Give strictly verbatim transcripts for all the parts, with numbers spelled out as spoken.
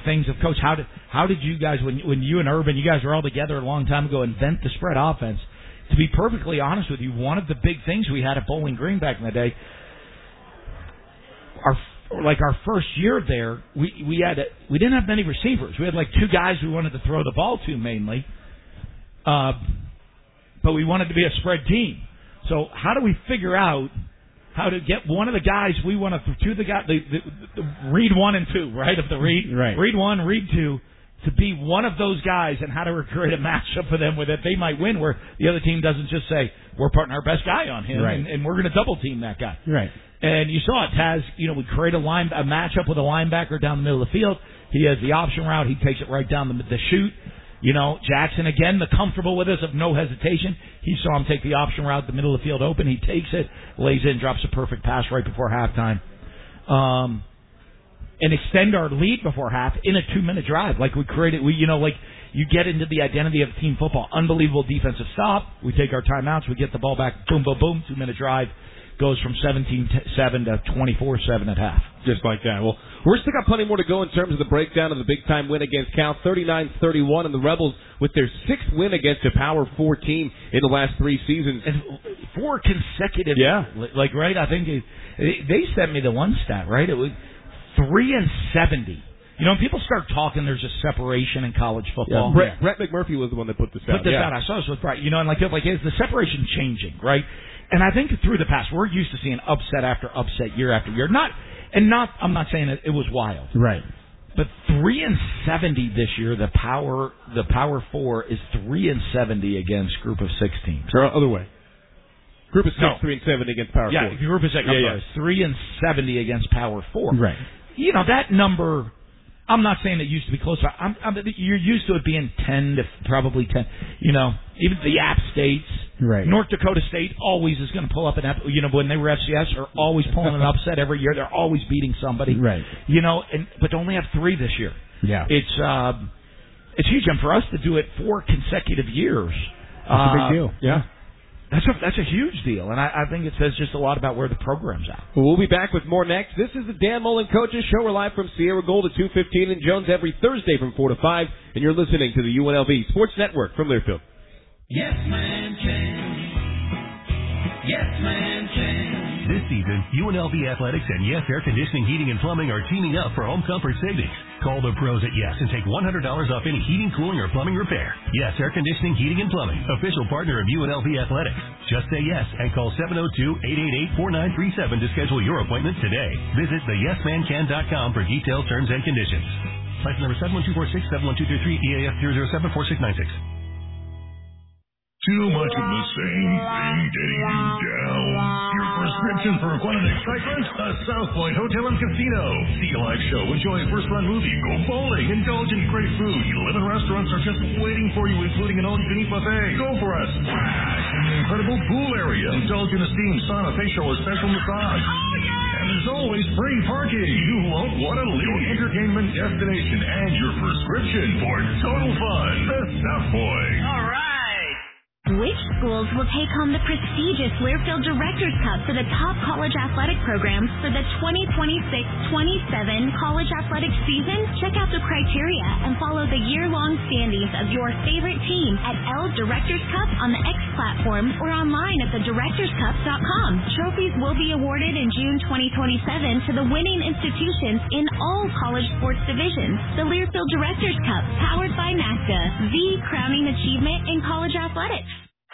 things of, Coach, how did how did you guys, when when you and Urban, you guys were all together a long time ago, invent the spread offense? To be perfectly honest with you, one of the big things we had at Bowling Green back in the day, our like our first year there, we we had a, we didn't have many receivers. We had like two guys we wanted to throw the ball to mainly, uh, but we wanted to be a spread team. So how do we figure out how to get one of the guys we want to to the guy the, the, the read one and two, right? Of the read right. read one, read two, to be one of those guys, and how to create a matchup for them with it. They might win where the other team doesn't just say, we're putting our best guy on him, right. and, and we're going to double team that guy. Right. And you saw it, Taz, you know, we create a line a matchup with a linebacker down the middle of the field. He has the option route. He takes it right down the, the chute. You know, Jackson, again, the comfortable with us of no hesitation. He saw him take the option route, the middle of the field open. He takes it, lays in, drops a perfect pass right before halftime. Um, and extend our lead before half in a two-minute drive. Like we created, we you know, like you get into the identity of team football. Unbelievable defensive stop. We take our timeouts. We get the ball back. Boom, boom, boom. Two-minute drive. Goes from seventeen seven to twenty-four seven at half. Just like that. Well, we're still got plenty more to go in terms of the breakdown of the big-time win against Cal, thirty-nine thirty-one, and the Rebels with their sixth win against a Power Four team in the last three seasons. And four consecutive. Yeah. Like, right, I think it, they sent me the one stat, right? It was three and seventy. You know, when people start talking, there's a separation in college football. Yeah, Brett, Brett McMurphy was the one that put this out. Put this yeah. out. I saw this with Brett. You know, and like, like is the separation changing, right? And I think through the past, we're used to seeing upset after upset, year after year. Not, and not. I'm not saying it, it was wild, right? But three and seventy this year. The power, the Power Four is three and seventy against Group of Six teams. Or other way. Group of Six, no. three and seventy against Power yeah, Four. Yeah, Group of Six. Yeah, yeah. Three and seventy against Power Four. Right. You know that number. I'm not saying it used to be closer. I'm, I'm, you're used to it being ten to probably ten. You know, even the App States, right. North Dakota State always is going to pull up an. You know, when they were F C S, are always pulling an upset every year. They're always beating somebody. Right. You know, and but only have three this year. Yeah. It's uh, it's huge, and for us to do it four consecutive years. That's uh, a big deal. Yeah. That's a, that's a huge deal, and I, I think it says just a lot about where the program's at. Well, we'll be back with more next. This is the Dan Mullen Coaches Show. We're live from Sierra Gold at two fifteen in Jones every Thursday from four to five, and you're listening to the U N L V Sports Network from Learfield. Yes, man can. Yes, man can. This season, U N L V Athletics and Yes Air Conditioning, Heating, and Plumbing are teaming up for home comfort savings. Call the pros at Yes and take one hundred dollars off any heating, cooling, or plumbing repair. Yes Air Conditioning, Heating, and Plumbing, official partner of U N L V Athletics. Just say yes and call seven oh two, eight eight eight, four nine three seven to schedule your appointment today. Visit the yes man can dot com for detailed terms and conditions. License number seven one two four six, seven one two three three, E A F zero zero seven four six nine six. Too much of the same thing getting you down. Your prescription for fun and excitement? The South Point Hotel and Casino. See a live show, enjoy a first-run movie, go bowling, indulge in great food. eleven restaurants are just waiting for you, including an all-you-can-eat buffet. Go for a splash in the incredible pool area. Indulge in a steam, sauna, facial, or special massage. Oh, yeah! And there's always free parking. You won't want to leave. Your entertainment destination and your prescription for total fun. The South Point. All right. Which schools will take home the prestigious Learfield Directors Cup for the top college athletic programs for the twenty twenty-six twenty-seven college athletic season? Check out the criteria and follow the year-long standings of your favorite team at L Directors Cup on the X platform or online at the directors cup dot com. Trophies will be awarded in June twenty twenty-seven to the winning institutions in all college sports divisions. The Learfield Directors Cup, powered by NACDA, the crowning achievement in college athletics.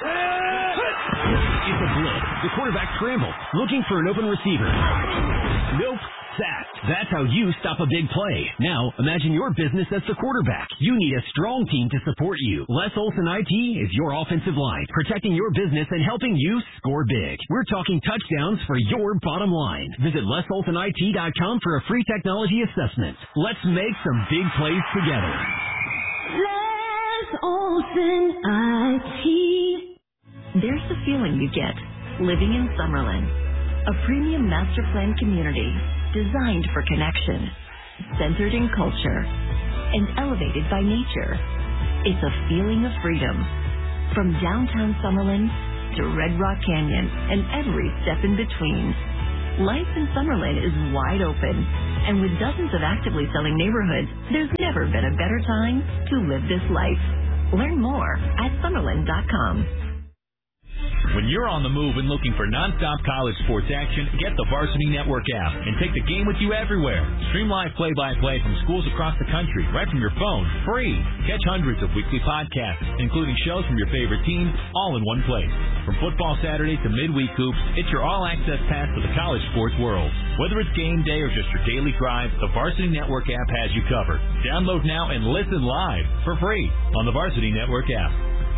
It's a blitz. The quarterback scrambles, looking for an open receiver. Nope. Sacked. That's how you stop a big play. Now, imagine your business as the quarterback. You need a strong team to support you. Les Olson I T is your offensive line, protecting your business and helping you score big. We're talking touchdowns for your bottom line. Visit les olson I T dot com for a free technology assessment. Let's make some big plays together. Les Olson I T. There's the feeling you get living in Summerlin, a premium master plan community designed for connection, centered in culture, and elevated by nature. It's a feeling of freedom. From downtown Summerlin to Red Rock Canyon and every step in between. life in Summerlin is wide open. And with dozens of actively selling neighborhoods, there's never been a better time to live this life. Learn more at Summerlin dot com. When you're on the move and looking for nonstop college sports action, get the Varsity Network app and take the game with you everywhere. Stream live play-by-play from schools across the country right from your phone, free. Catch hundreds of weekly podcasts, including shows from your favorite teams, all in one place. From football Saturday to midweek hoops, it's your all-access pass to the college sports world. Whether it's game day or just your daily drive, the Varsity Network app has you covered. Download now and listen live for free on the Varsity Network app.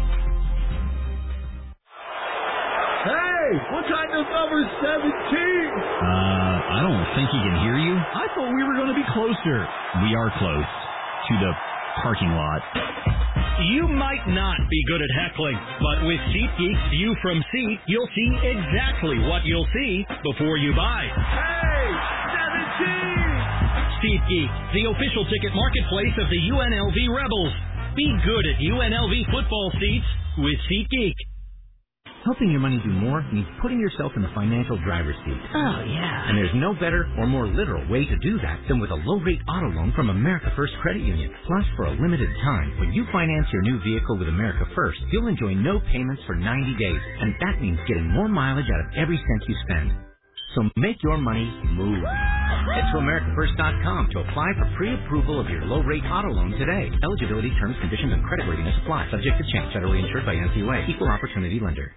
Hey, what kind of number seventeen? Uh, I don't think he can hear you. I thought we were going to be closer. We are close to the parking lot. You might not be good at heckling, but with SeatGeek's View from Seat, you'll see exactly what you'll see before you buy. Hey, seventeen! SeatGeek, the official ticket marketplace of the U N L V Rebels. Be good at U N L V football seats with SeatGeek. Helping your money do more means putting yourself in the financial driver's seat. Oh, yeah. And there's no better or more literal way to do that than with a low-rate auto loan from America First Credit Union. Plus, for a limited time, when you finance your new vehicle with America First, you'll enjoy no payments for ninety days. And that means getting more mileage out of every cent you spend. So make your money move. Head to America First dot com to apply for pre-approval of your low-rate auto loan today. Eligibility, terms, conditions, and creditworthiness apply. Subject to change. Federally insured by N C U A. Equal opportunity lender.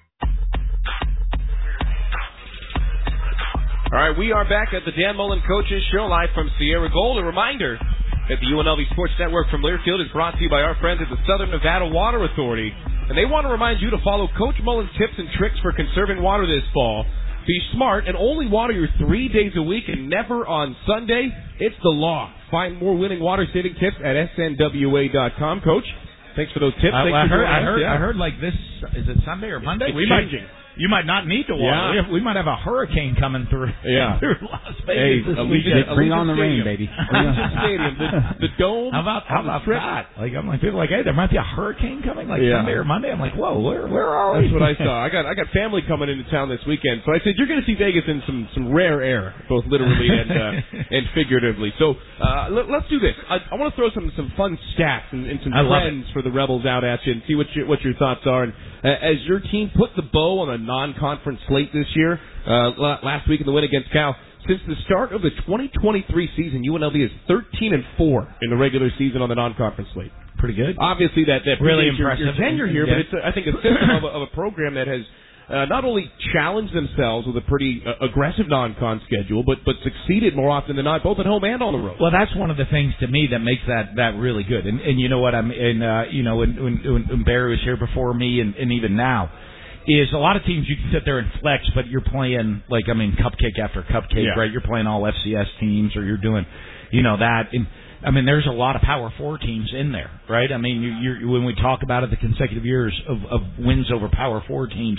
All right, we are back at the Dan Mullen Coaches Show live from Sierra Gold. A reminder that the U N L V Sports Network from Learfield is brought to you by our friends at the Southern Nevada Water Authority. And they want to remind you to follow Coach Mullen's tips and tricks for conserving water this fall. Be smart and only water your three days a week and never on Sunday. It's the law. Find more winning water-saving tips at S N W A dot com. Coach, thanks for those tips. I, Thanks I, for heard, I, heard, yeah. I heard like this, is it Sunday or Monday? It's we changing. Might, you might not need to water. Yeah. We, have, we might have a hurricane coming through, yeah. through Las Vegas hey, this Allegiant, weekend. Bring Allegiant on the Stadium. rain, baby. Allegiant Stadium, the, the dome. How about, how about that? Like, I'm like, people are like, hey, there might be a hurricane coming, like yeah. Sunday or Monday. I'm like, whoa, where, where are we? That's what I saw. I got I got family coming into town this weekend, so I said you're going to see Vegas in some, some rare air, both literally and uh, and figuratively. So uh, let, let's do this. I, I want to throw some, some fun stats and, and some I love trends for the Rebels out at you and see what your, what your thoughts are. And uh, as your team put the bow on a non-conference slate this year, uh, last week in the win against Cal, since the start of the twenty twenty-three season, U N L V is thirteen and four in the regular season on the non-conference slate. Pretty good. Obviously, that that really your, impressive. your tenure here, yeah. but it's a, I think a system of, a, of a program that has uh, not only challenged themselves with a pretty uh, aggressive non-con schedule, but but succeeded more often than not, both at home and on the road. Well, that's one of the things to me that makes that that really good. And and you know what I'm and uh, you know when when, when Barry was here before me, and, and even now. Is a lot of teams you can sit there and flex, but you're playing, like, I mean, cupcake after cupcake, yeah. right? You're playing all F C S teams, or you're doing, you know, that. And, I mean, there's a lot of Power Four teams in there, right? I mean, you, you're, when we talk about it, the consecutive years of, of wins over Power Four teams,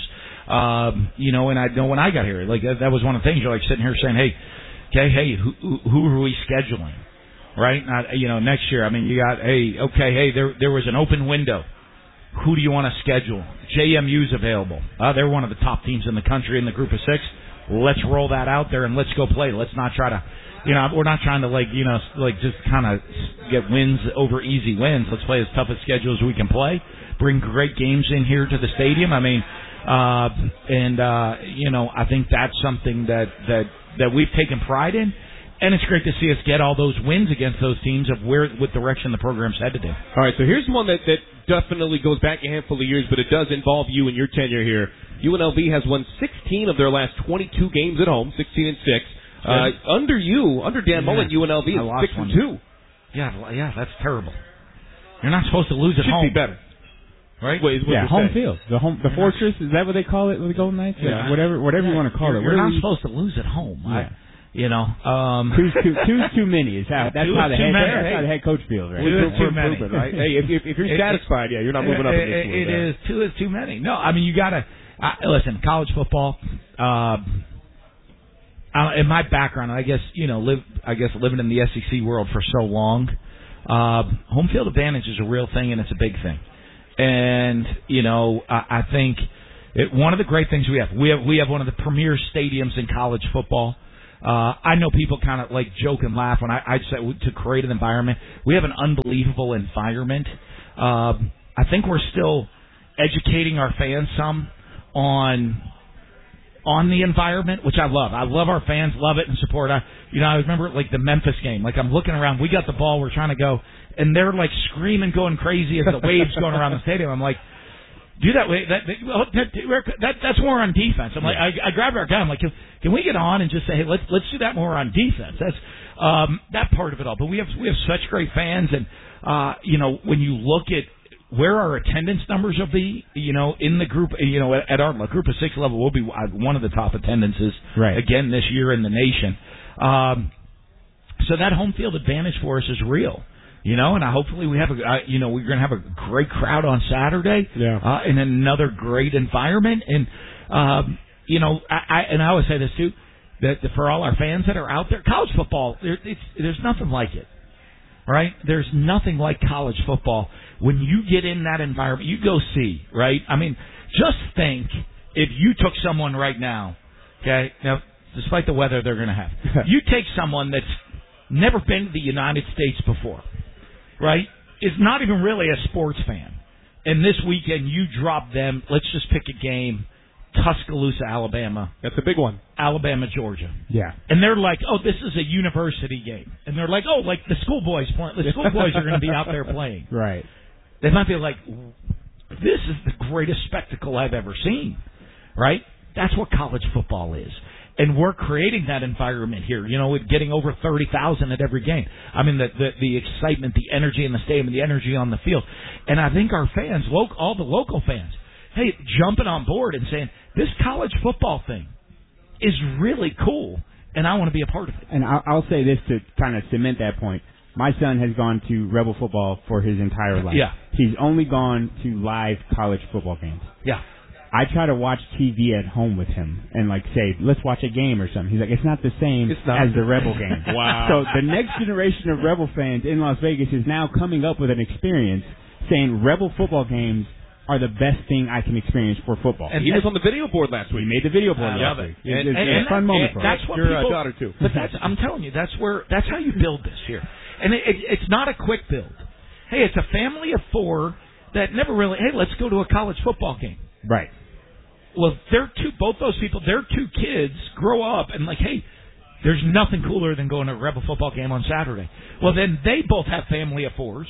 um, you know, and I know when I got here, like, that, that was one of the things. You're, like, sitting here saying, hey, okay, hey, who, who are we scheduling, right? Not, you know, next year, I mean, you got, hey, okay, hey, there there was an open window. Who do you want to schedule? J M U's available. Uh, they're one of the top teams in the country in the group of six. Let's roll that out there and let's go play. Let's not try to, you know, we're not trying to, like, you know, like just kind of get wins over easy wins. Let's play as tough a schedule as we can play. Bring great games in here to the stadium. I mean, uh, and, uh, you know, I think that's something that, that, that we've taken pride in. And it's great to see us get all those wins against those teams of where, what direction the program's headed in. All right, so here's one that, that definitely goes back a handful of years, but it does involve you and your tenure here. U N L V has won sixteen of their last twenty-two games at home, sixteen and six. Uh, under you, under Dan yeah. Mullen, U N L V is six one. and two. Yeah, yeah, that's terrible. You're not supposed to lose at Should home. Should be better. Right? Wait, yeah, home saying. field. The home, the yeah. fortress, is that what they call it with the Golden Knights? Yeah. Whatever whatever yeah. you want to call you're, it. You're what not you... supposed to lose at home. Yeah. I, You know, um, two's too two's too many. Is how that's two how the head many. that's how the head coach feels, right? Two is too many, right? Hey, if, if, if you're it, satisfied, yeah, you're not moving it, up. It, in this it there. is two is too many. No, I mean you gotta uh, listen. College football. Uh, uh, in my background, I guess you know, live. I guess living in the S E C world for so long, uh, home field advantage is a real thing and it's a big thing. And you know, I, I think it, one of the great things we have, we have we have one of the premier stadiums in college football. Uh, I know people kind of like joke and laugh when I, I say to create an environment. We have an unbelievable environment. Um, I think we're still educating our fans some on on the environment, which I love. I love our fans, love it and support. I, you know, I remember like the Memphis game. Like I'm looking around, we got the ball, we're trying to go, and they're like screaming, going crazy as the waves going around the stadium. I'm like, do that way. That, that, that that's more on defense. I'm like, I, I grabbed our guy. I'm like, can, can we get on and just say, hey, let's let's do that more on defense. That's um, that part of it all. But we have we have such great fans, and uh, you know, when you look at where our attendance numbers will be, you know, in the group, you know, at, at our group of six level, we'll be one of the top attendances right. again this year in the nation. Um, so that home field advantage for us is real. You know, and I, hopefully we have a, uh, you know, we're going to have a great crowd on Saturday, yeah. uh, in another great environment. And, um, you know, I, I, and I always say this too, that for all our fans that are out there, college football, there, it's, there's nothing like it, right? There's nothing like college football. When you get in that environment, you go see, right? I mean, just think if you took someone right now, okay, now, despite the weather they're going to have, you take someone that's never been to the United States before, right, is not even really a sports fan. And this weekend you drop them, let's just pick a game, Tuscaloosa, Alabama. That's a big one. Alabama, Georgia. Yeah. And they're like, oh, this is a university game. And they're like, oh, like the schoolboys playing. The schoolboys are going to be out there playing. Right. They might be like, this is the greatest spectacle I've ever seen, right? That's what college football is. And we're creating that environment here, you know, with getting over thirty thousand at every game. I mean, the, the the excitement, the energy in the stadium, the energy on the field. And I think our fans, local, all the local fans, hey, jumping on board and saying, this college football thing is really cool, and I want to be a part of it. And I'll, I'll say this to kind of cement that point. My son has gone to Rebel football for his entire life. Yeah. He's only gone to live college football games. Yeah. I try to watch T V at home with him and, like, say, let's watch a game or something. He's like, it's not the same not. as the Rebel game. Wow. So the next generation of Rebel fans in Las Vegas is now coming up with an experience saying Rebel football games are the best thing I can experience for football. And he was on the video board last week. He made the video board I last love week. it. It's, And- it's and- a fun and moment for that's us. what Your uh, people, daughter, too. But that's, I'm telling you, that's where that's how you build this here. And it, it, it's not a quick build. Hey, it's a family of four that never really, hey, let's go to a college football game. Right. Well, they're two, both those people, their two kids grow up and like, hey, there's nothing cooler than going to a Rebel football game on Saturday. Well, then they both have family of fours,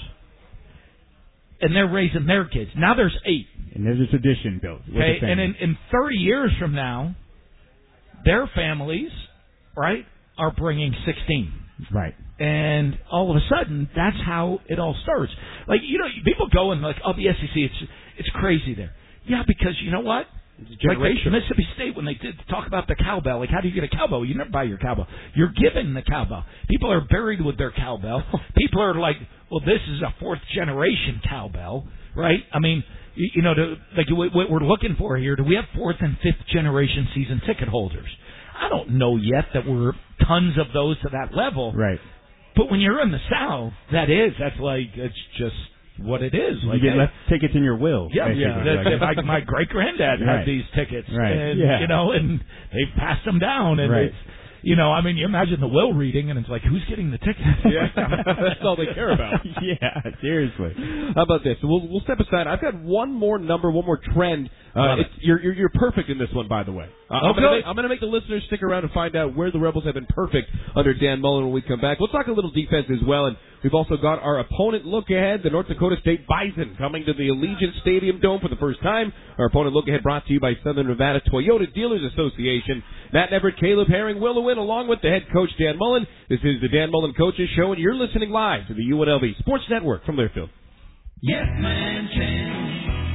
and they're raising their kids. Now there's eight. And there's a tradition built. with Okay, the and family. in, in thirty years from now, their families, right, are bringing sixteen. Right. And all of a sudden, that's how it all starts. Like, you know, people go and like, oh, the S E C, it's it's crazy there. Yeah, because you know what? Like the Mississippi State, when they did talk about the cowbell, like how do you get a cowbell? You never buy your cowbell. You're given the cowbell. People are buried with their cowbell. People are like, well, this is a fourth generation cowbell, right? I mean, you, you know, to, like what we're looking for here, do we have fourth and fifth generation season ticket holders? I don't know yet that we're tons of those to that level. Right. But when you're in the South, that is, that's like, it's just what it is. Like, you get hey, left tickets in your will. yeah, basically. yeah. The, Like- the, my, my great granddad Right. had these tickets, Right. and Yeah. you know, and they've passed them down, and Right. it's, you know, I mean, you imagine the will reading, and it's like, who's getting the tickets? Yeah, that's all they care about. Yeah, seriously. How about this? We'll we'll step aside. I've got one more number, one more trend. Uh, Love it's, you're, you're you're perfect in this one, by the way. Uh, I'm Okay. gonna make, I'm going to make the listeners stick around and find out where the Rebels have been perfect under Dan Mullen when we come back. We'll talk a little defense as well, and we've also got our opponent look ahead, the North Dakota State Bison, coming to the Allegiant Stadium Dome for the first time. Our opponent look ahead brought to you by Southern Nevada Toyota Dealers Association. Matt Everett, Caleb Herring, will win along with the head coach Dan Mullen. This is the Dan Mullen Coaches Show, and you're listening live to the U N L V Sports Network from Learfield. Yes, man, change.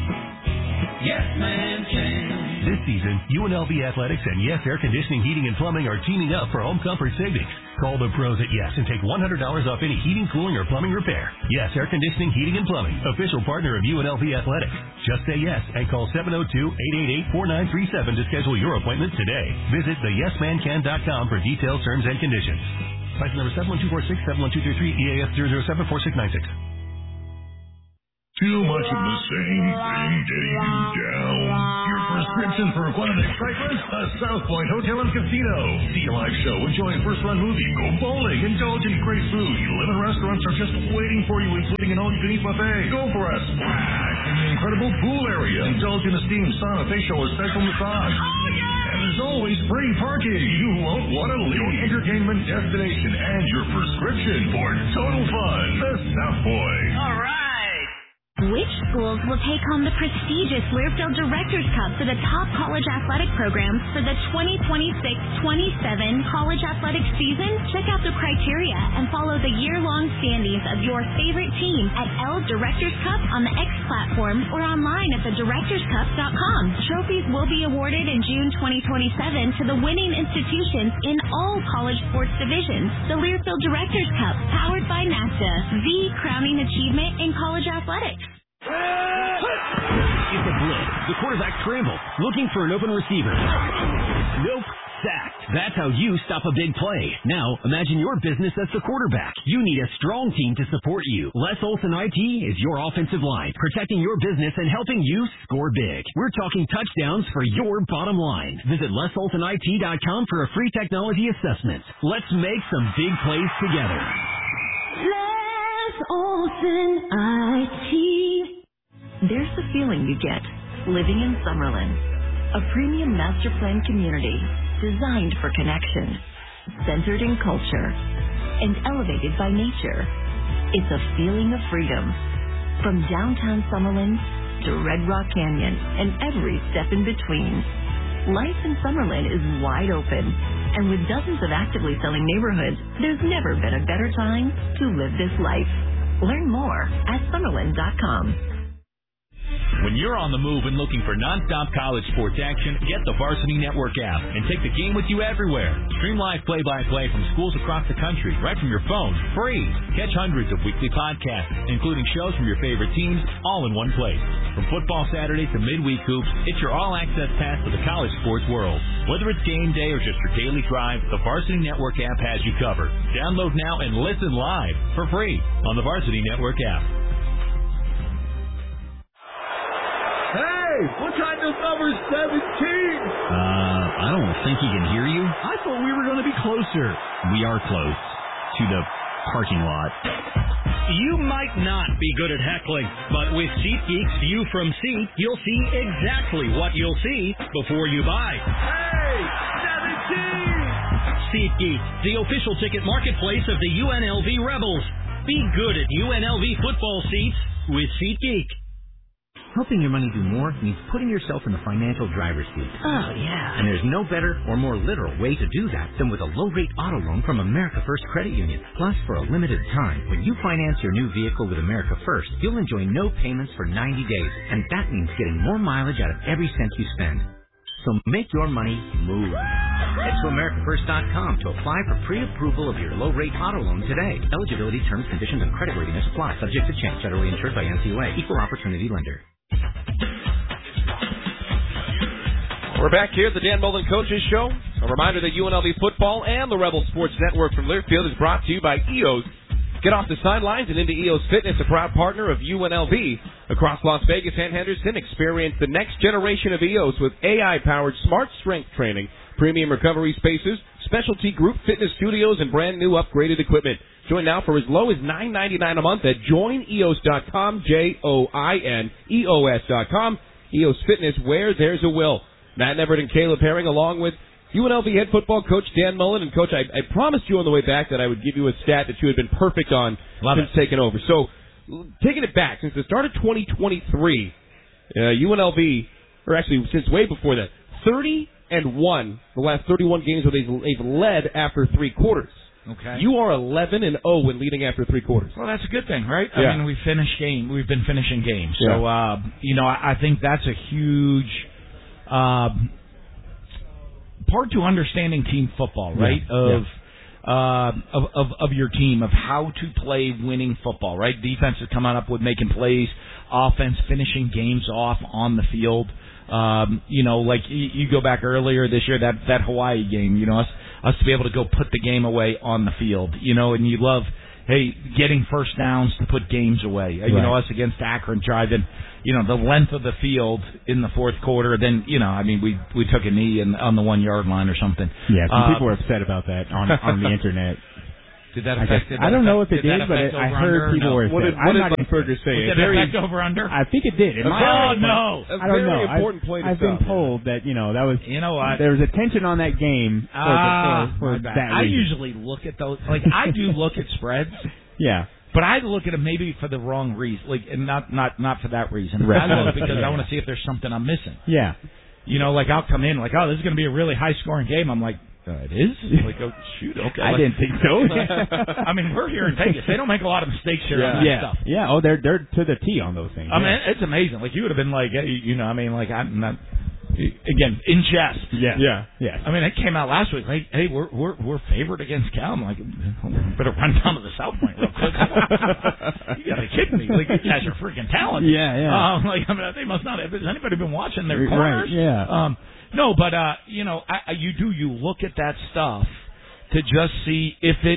Yes, man, change. This season, U N L V Athletics and Yes Air Conditioning, Heating, and Plumbing are teaming up for home comfort savings. Call the pros at Yes and take one hundred dollars off any heating, cooling, or plumbing repair. Yes Air Conditioning, Heating, and Plumbing, official partner of U N L V Athletics. Just say yes and call seven oh two, eight eight eight, four nine three seven to schedule your appointment today. Visit the yes man can dot com for detailed terms and conditions. License number seven one two four six, seven one two three three, E A S zero zero seven four six nine six. Too much of the same thing getting you down. Your prescription for quality excitement? A South Point Hotel and Casino. See a live show, enjoy a first-run movie, go bowling, indulge in great food. eleven restaurants are just waiting for you, including an all-you-can-eat buffet. Go for a splash in the incredible pool area. Indulge in a steam, sauna, facial, or special massage. Oh, yeah! And there's always free parking. You won't want to leave. Your entertainment destination and your prescription for total fun. The South Point. All right. Which schools will take home the prestigious Learfield Directors Cup for the top college athletic programs for the twenty twenty-six twenty-seven college athletic season? Check out the criteria and follow the year-long standings of your favorite team at L Directors Cup on the X platform or online at the directors cup dot com. Trophies will be awarded in June twenty twenty-seven to the winning institutions in all college sports divisions. The Learfield Directors Cup, powered by NAFTA, the crowning achievement in college athletics. It's a blitz. The quarterback scrambles, looking for an open receiver. Nope. Sacked. That's how you stop a big play. Now, imagine your business as the quarterback. You need a strong team to support you. Les Olson I T is your offensive line, protecting your business and helping you score big. We're talking touchdowns for your bottom line. Visit les olson I T dot com for a free technology assessment. Let's make some big plays together. Les Olson I T. There's the feeling you get living in Summerlin, a premium master plan community designed for connection, centered in culture, and elevated by nature. It's a feeling of freedom. From downtown Summerlin to Red Rock Canyon and every step in between, life in Summerlin is wide open. And with dozens of actively selling neighborhoods, there's never been a better time to live this life. Learn more at summerlin dot com. When you're on the move and looking for nonstop college sports action, get the Varsity Network app and take the game with you everywhere. Stream live play-by-play from schools across the country right from your phone, free. Catch hundreds of weekly podcasts, including shows from your favorite teams, all in one place. From football Saturday to midweek hoops, it's your all-access pass to the college sports world. Whether it's game day or just your daily drive, the Varsity Network app has you covered. Download now and listen live for free on the Varsity Network app. Hey, what kind of number seventeen? Uh, I don't think he can hear you. I thought we were going to be closer. We are close to the parking lot. You might not be good at heckling, but with SeatGeek's View from Seat, you'll see exactly what you'll see before you buy. Hey, seventeen! SeatGeek, the official ticket marketplace of the U N L V Rebels. Be good at U N L V football seats with SeatGeek. Helping your money do more means putting yourself in the financial driver's seat. Oh, yeah. And there's no better or more literal way to do that than with a low-rate auto loan from America First Credit Union. Plus, for a limited time, when you finance your new vehicle with America First, you'll enjoy no payments for ninety days. And that means getting more mileage out of every cent you spend. So make your money move. Head to america first dot com to apply for pre-approval of your low-rate auto loan today. Eligibility, terms, conditions, and creditworthiness apply. Subject to change. Federally insured by N C U A. Equal opportunity lender. We're back here at the Dan Mullen Coaches Show. A reminder that U N L V football and the Rebel Sports Network from Learfield is brought to you by E O S. Get off the sidelines and into E O S Fitness, a proud partner of U N L V. Across Las Vegas and Henderson, experience the next generation of E O S with A I-powered smart strength training, premium recovery spaces, specialty group fitness studios, and brand new upgraded equipment. Join now for as low as nine ninety-nine a month at join E O S dot com, J O I N E O S dot com. E O S Fitness, where there's a will. Matt Everett and Caleb Herring, along with U N L V head football coach Dan Mullen. And, Coach, I, I promised you on the way back that I would give you a stat that you had been perfect on Love since it. taking over. So, taking it back, since the start of twenty twenty-three, uh, U N L V, or actually since way before that, thirty and one, the last thirty-one games where they've, they've led after three quarters. Okay. You are eleven and oh when leading after three quarters. Well, that's a good thing, right? Yeah. I mean, we finish game. We've been finishing games, so Yeah. uh, you know, I, I think that's a huge uh, part to understanding team football, right? Yeah. Of, Yeah. uh, of of of your team, of how to play winning football, right? Defense is coming up with making plays, offense finishing games off on the field. Um, you know, like you, you go back earlier this year, that that Hawaii game, you know, us us to be able to go put the game away on the field, you know, and you love hey, getting first downs to put games away. You Right. know, us against Akron driving, you know, the length of the field in the fourth quarter. Then, you know, I mean, we we took a knee in, on the one-yard line or something. Yeah, some Uh, people were upset about that on on the internet. Did that I, affect? guess, Did I that don't know affect, if it did, did, that but affect it, I over heard under? people No. were upset. What did, I'm what did not Musburger say? Did A that very, affect over under? I think it did. It A might very- have, Oh no! a I don't very know. important I've, play to I've been stop. told that you know that was. You know what? There was attention on that game for, Ah, the, for, my for bad. that I reason. usually look at those. Like I do look at spreads. Yeah. But I look at them maybe for the wrong reason, like, and not not not for that reason. Right. I look because Yeah. I want to see if there's something I'm missing. Yeah. You know, like I'll come in like, oh, this is going to be a really high scoring game. I'm like, uh, it is. Like, oh, shoot, okay. I like, didn't think so. I mean, we're here in Vegas. They don't make a lot of mistakes here on that yeah. stuff. Yeah. Oh, they're they're to the T on those things. I yeah. mean, it's amazing. Like you would have been like, hey, you know, I mean, like I'm not. Again, in jest. Yeah. Yeah. Yeah. I mean, it came out last week. Like, hey, we're we're we're favored against Cal. I'm like, better run down to the South Point real quick. You gotta kidding me? Like, you guys are freaking talented. Yeah, yeah. Um, like, I mean, they must not have. Has anybody been watching their Right, corners? yeah. Um, no, but uh, you know, I, I, you do. You look at that stuff to just see if it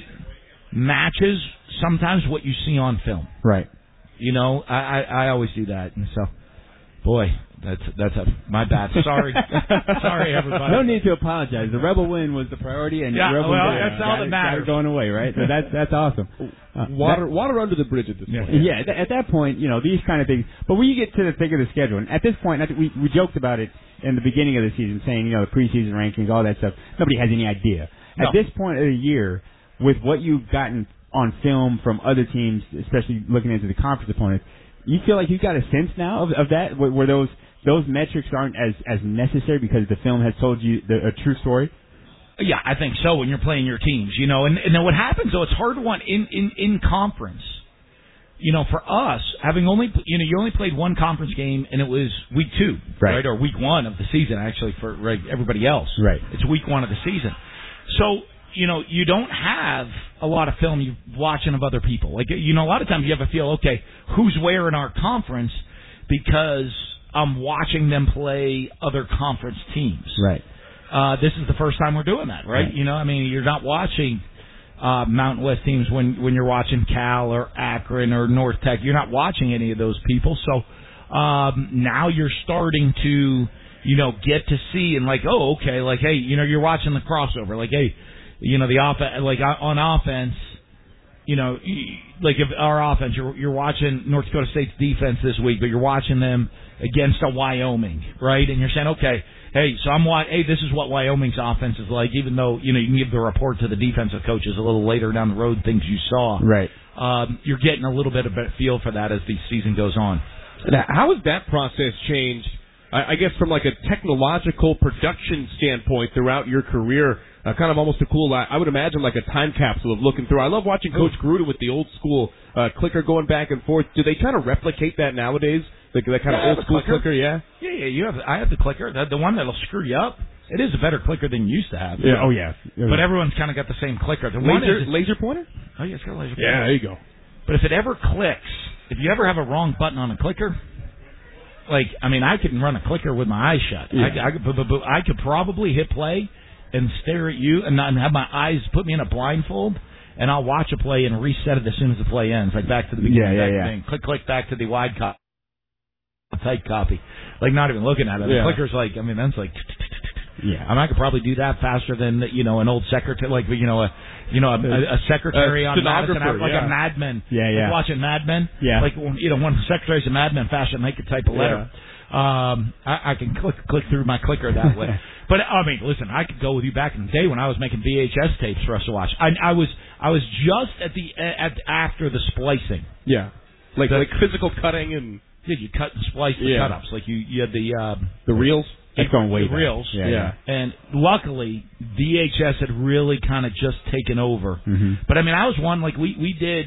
matches sometimes what you see on film. Right. You know, I I, I always do that, and so, boy. That's that's a, my bad. Sorry, sorry, everybody. No need to apologize. The Rebel win was the priority, and Yeah, Rebel well, win, that's all got that it- matters. got it going away, right? So that's that's awesome. Uh, Water that- water under the bridge at this point. Yeah, th- at that point, you know, these kind of things. But when you get to the thick of the schedule, and at this point, I think we we joked about it in the beginning of the season, saying, you know, the preseason rankings, all that stuff. Nobody has any idea. No. At this point of the year, with what you've gotten on film from other teams, especially looking into the conference opponents, you feel like you got a sense now of, of that, where, where those those metrics aren't as as necessary because the film has told you the, a true story. Yeah, I think so when you're playing your teams, you know. And, and then what happens, though, it's hard to want in, in, in conference. You know, for us, having only, you know, you only played one conference game, and it was week two, Right. right? Or week one of the season, actually, for right, everybody else. Right. It's week one of the season. So, you know, you don't have a lot of film you're watching of other people. Like, you know, a lot of times you have a feel, okay, who's where in our conference because I'm watching them play other conference teams. Right. Uh, this is the first time we're doing that, right? Right. You know, I mean, you're not watching uh, Mountain West teams when, when you're watching Cal or Akron or North Tech. You're not watching any of those people. So um, now you're starting to, you know, get to see and like, oh, okay, like, hey, you know, you're watching the crossover. Like, hey, you know, the off like on offense, you know, like if our offense, you're, you're watching North Dakota State's defense this week, but you're watching them against a Wyoming, right? And you're saying, okay, hey, so I'm wa- hey, this is what Wyoming's offense is like, even though, you know, you can give the report to the defensive coaches a little later down the road, things you saw. Right. Um, you're getting a little bit of a feel for that as the season goes on. Now, how has that process changed, I, I guess, from like a technological production standpoint throughout your career? Uh, kind of almost a cool, I would imagine, like a time capsule of looking through. I love watching Coach Gruden with the old school uh, clicker going back and forth. Do they try to replicate that nowadays? Like that kind Yeah, I of have old a school clicker. clicker, yeah? Yeah, yeah, you have. I have the clicker, the, the one that'll screw you up. It is a better clicker than you used to have. Yeah. Oh yeah. But everyone's kind of got the same clicker. The one Laser, is, laser pointer? oh yeah, it's got a laser. Yeah, pointer. there you go. But if it ever clicks, if you ever have a wrong button on a clicker, like, I mean, I can run a clicker with my eyes shut. Yeah. I, I, could- but, but, but I could probably hit play and stare at you and, not, and have my eyes put me in a blindfold, and I'll watch a play and reset it as soon as the play ends, like back to the beginning. Yeah, yeah, back yeah. Thing. Click, click back to the wide copy, tight copy, like not even looking at it. Yeah. The clicker's like, I mean, that's like. Yeah. I mean, I could probably do that faster than, you know, an old secretary, like, you know, a, you know, a, a secretary A on Madison, stenographer, like yeah. a Mad Men. Yeah, yeah. Like watching Mad Men. Yeah. Like, you know, when secretaries of Mad Men fashion, they could type a letter. Um, I, I can click click through my clicker that way. But I mean, listen, I could go with you back in the day when I was making V H S tapes for us to watch. I, I was I was just at the at after the splicing. Yeah. Like The- like physical cutting and Did you cut and splice the Yeah. cut-ups? Like you, you had the um, the reels? That's going way the back. reels. Yeah, Yeah. And luckily, V H S had really kind of just taken over. Mhm. But I mean, I was one like we we did.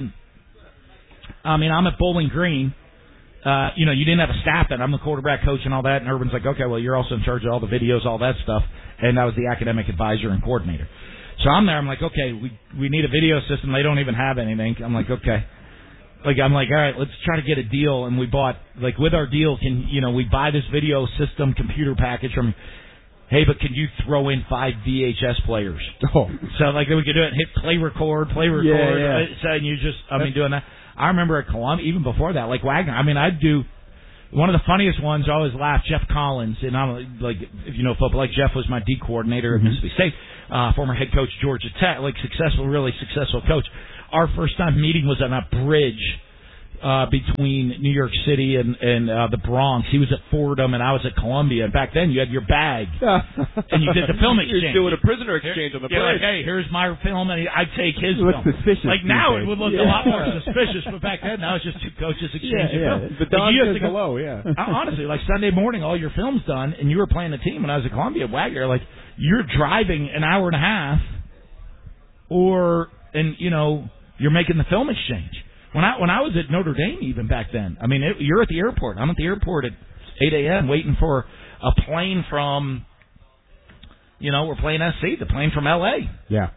I mean, I'm at Bowling Green. Uh, you know, you didn't have a staff then. I'm the quarterback coach and all that. And Urban's like, okay, well, you're also in charge of all the videos, all that stuff. And I was the academic advisor and coordinator. So I'm there. I'm like, okay, we we need a video system. They don't even have anything. I'm like, okay. Like, I'm like, all right, let's try to get a deal. And we bought, like, with our deal, can, you know, we buy this video system computer package from, hey, but can you throw in five V H S players? Oh. So, like, we could do it, hit play record, play record. Yeah, yeah. So, and you just, I mean, doing that. I remember at Columbia, even before that, like Wagner, I mean, I'd do, one of the funniest ones, I always laugh, Jeff Collins, and I'm like, if you know football, like Jeff was my D coordinator at Mississippi State, uh, former head coach Georgia Tech, like successful, really successful coach. Our first time meeting was on a bridge uh, between New York City and, and uh, the Bronx. He was at Fordham, and I was at Columbia. And back then, you had your bag, and you did the film exchange. You're doing a prisoner exchange on the You're bridge. like, hey, here's my film, and I'd take his It looks film. suspicious Like now, these it would look days. a lot Yeah. more suspicious, but back then, now it's just two coaches Yeah, exchanging yeah. film. But Like, Don you used says to go- hello, yeah. I- honestly, like Sunday morning, all your film's done, and you were playing the team when I was at Columbia. Wagner, like you're driving an hour and a half, or and you know you're making the film exchange. When I when I was at Notre Dame, even back then, I mean, it, you're at the airport. I'm at the airport at eight a.m. waiting for a plane from, you know, we're playing S C, the plane from L A Yeah.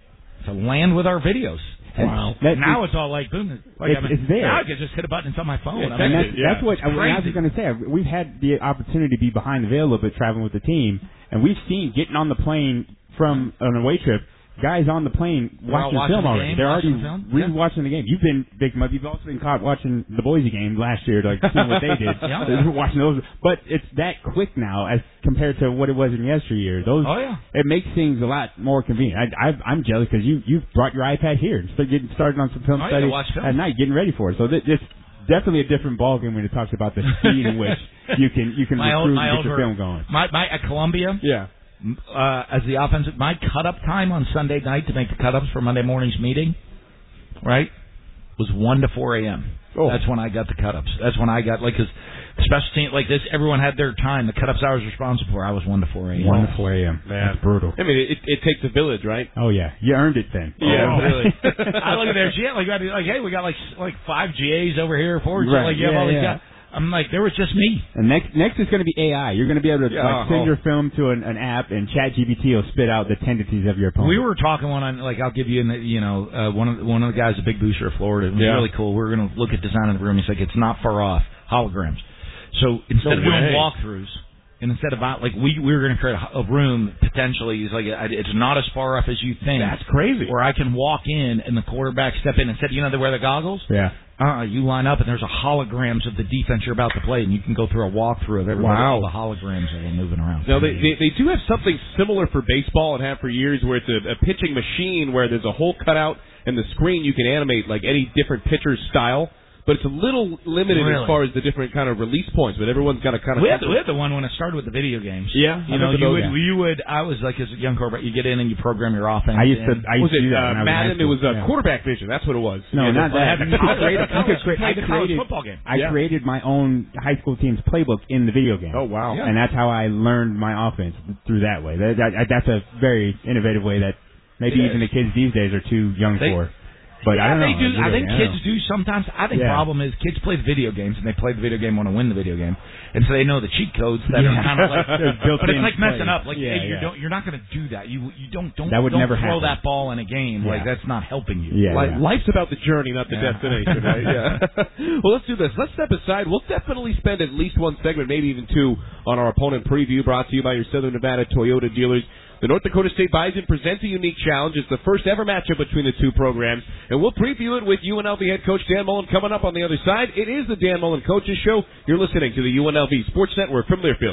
to land with our videos. Wow. And That- now it's all like boom. Like, It's- I mean, it's there. Now I can just hit a button. It's on my phone. Yeah, I mean, and that's, yeah. that's what It's I, what I was crazy. going to say. We've had the opportunity to be behind the veil a little bit traveling with the team, and we've seen getting on the plane from an away trip, guys on the plane They're all watching, watching film the already. game, They're watching already the film? re-watching the game. You've been big Mud. You've also been caught watching the Boise game last year, like seeing what they did. Yeah. They were watching those, but it's that quick now as compared to what it was in yesteryear. Those, Oh, yeah. it makes things a lot more convenient. I, I, I'm jealous because you you've brought your iPad here and start getting started on some film Oh, yeah, study watch film. at night, getting ready for it. So th- it's definitely a different ballgame when it talks about the speed in which you can you can My recruit old- my and old get your ver- film going. My, my at Columbia, Yeah. uh, as the offensive, my cut-up time on Sunday night to make the cut-ups for Monday morning's meeting, right, was one to four a.m. Oh. That's when I got the cut-ups. That's when I got, like, because special team, like this, everyone had their time. The cut-ups I was responsible for, I was one to four a.m. One to four a.m. Man. That's brutal. I mean, it, it takes a village, right? Oh yeah, you earned it then. Yeah, Oh, really. I look at their G A, like, I'd be like, hey, we got like like five G As over here, four G As, Right, like you have yeah, all these yeah. guys. I'm like, there was just me. And next next is going to be A I. You're going to be able to Yeah, like, send oh. your film to an, an app, and ChatGPT will spit out the tendencies of your opponent. We were talking one on, like, I'll give you, an, you know, uh, one of one of the guys, a big booster of Florida. It was Yeah. really cool. We were going to look at designing the room. He's like, it's not far off. Holograms. So instead No of doing way. walkthroughs, and instead of like we we were going to create a, a room potentially, he's like, it's not as far off as you think. That's crazy. Where I can walk in and the quarterback step in instead. You know, they wear the goggles. Yeah. Uh, you line up and there's a holograms of the defense you're about to play, and you can go through a walkthrough of everybody, Wow. all the holograms that are moving around. Now, they, they they do have something similar for baseball and have for years where it's a, a pitching machine where there's a hole cut out and the screen you can animate like any different pitcher's style. But it's a little limited Really? as far as the different kind of release points. But everyone's got to kind of. We had, the, we had the one when it started with the video games. Yeah, you I know, remember you those. would, Yeah. you would. I was like, as a young quarterback, you get in and you program your offense. I used to. and- I used was to it do that. uh, when I was in high Madden? It school. was uh, Yeah. quarterback vision. That's what it was. No, Yeah, not that's- that. Well, You could college- create. You could college- create. I like the college created. football game. I Yeah. created my own high school team's playbook in the video game. Oh wow. And that's how I learned my offense through that way. That, that, that's a very innovative way that maybe It even the kids these days are too young They- for. But yeah, I don't know. they do. I Really, think don't kids know. do sometimes. I think the Yeah. problem is kids play the video games and they play the video game want to win the video game, and so they know the cheat codes that Yeah. are kind of like. There's built-in But it's like messing plays. up. Like Yeah, hey, you yeah. don't. You're not going to do that. You you don't don't That would don't never throw happen. that ball in a game. Like Yeah. that's not helping you. Yeah, Like, yeah. Life's about the journey, not the Yeah. destination, right? Yeah. Well, let's do this. Let's step aside. We'll definitely spend at least one segment, maybe even two, on our opponent preview brought to you by your Southern Nevada Toyota dealers. The North Dakota State Bison presents a unique challenge. It's the first ever matchup between the two programs, and we'll preview it with U N L V head coach Dan Mullen coming up on the other side. It is the Dan Mullen Coaches Show. You're listening to the U N L V Sports Network from Learfield.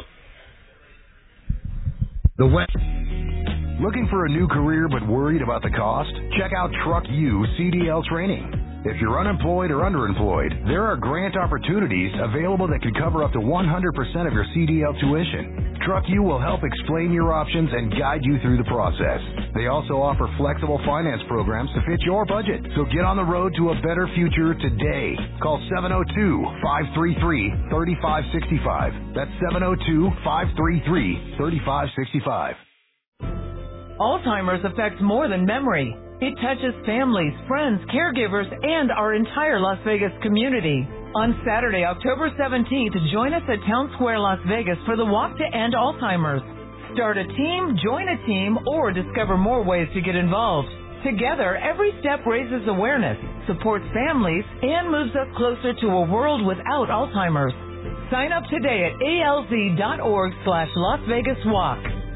The West. Looking for a new career but worried about the cost? Check out Truck U C D L Training. If you're unemployed or underemployed, there are grant opportunities available that can cover up to one hundred percent of your C D L tuition. Truck U will help explain your options and guide you through the process. They also offer flexible finance programs to fit your budget. So get on the road to a better future today. Call seven oh two, five three three, three five six five. That's seven oh two, five three three, three five six five. Alzheimer's affects more than memory. It touches families, friends, caregivers, and our entire Las Vegas community. On Saturday, October seventeenth, join us at Town Square, Las Vegas for the Walk to End Alzheimer's. Start a team, join a team, or discover more ways to get involved. Together, every step raises awareness, supports families, and moves us closer to a world without Alzheimer's. Sign up today at A L Z dot org slash Las Vegas Walk.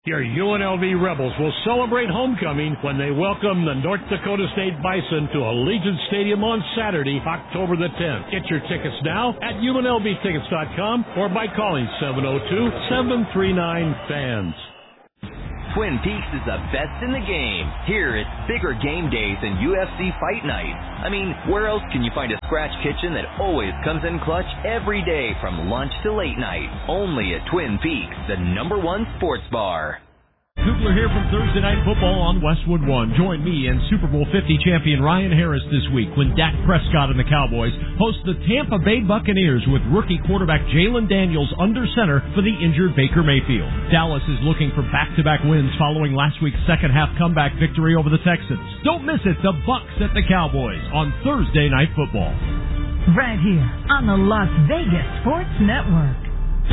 Your U N L V Rebels will celebrate homecoming when they welcome the North Dakota State Bison to Allegiant Stadium on Saturday, October the tenth. Get your tickets now at U N L V tickets dot com or by calling seven oh two, seven three nine, fans. Twin Peaks is the best in the game. Here, it's bigger game days and U F C fight nights. I mean, where else can you find a scratch kitchen that always comes in clutch every day from lunch to late night? Only at Twin Peaks, the number one sports bar. Kugler here from Thursday Night Football on Westwood One. Join me and Super Bowl fifty champion Ryan Harris this week when Dak Prescott and the Cowboys host the Tampa Bay Buccaneers with rookie quarterback Jalen Daniels under center for the injured Baker Mayfield. Dallas is looking for back-to-back wins following last week's second-half comeback victory over the Texans. Don't miss it, the Bucs at the Cowboys on Thursday Night Football. Right here on the Las Vegas Sports Network.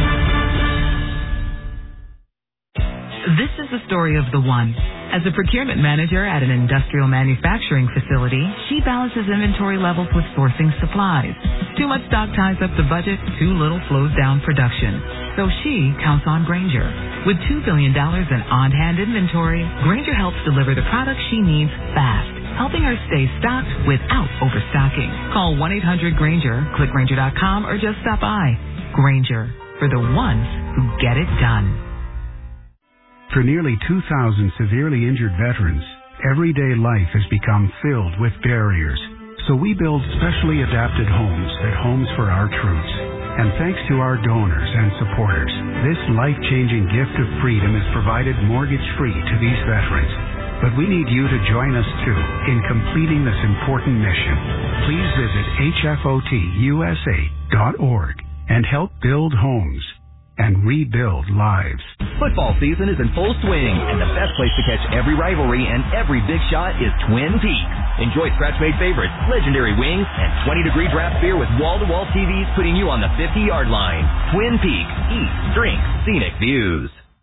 This is the story of the one. As a procurement manager at an industrial manufacturing facility, she balances inventory levels with sourcing supplies. Too much stock ties up the budget, too little slows down production. So she counts on Grainger. With two billion dollars in on-hand inventory, Grainger helps deliver the products she needs fast, helping her stay stocked without overstocking. Call one eight hundred Grainger, click Grainger dot com, or just stop by. Grainger, for the ones who get it done. For nearly two thousand severely injured veterans, everyday life has become filled with barriers. So we build specially adapted homes at Homes for Our Troops. And thanks to our donors and supporters, this life-changing gift of freedom is provided mortgage-free to these veterans. But we need you to join us, too, in completing this important mission. Please visit H F O T U S A dot org and help build homes and rebuild lives. Football season is in full swing, and the best place to catch every rivalry and every big shot is Twin Peaks. Enjoy scratch-made favorites, legendary wings, and twenty-degree draft beer with wall-to-wall T Vs putting you on the fifty-yard line. Twin Peaks. Eat, drink, scenic views.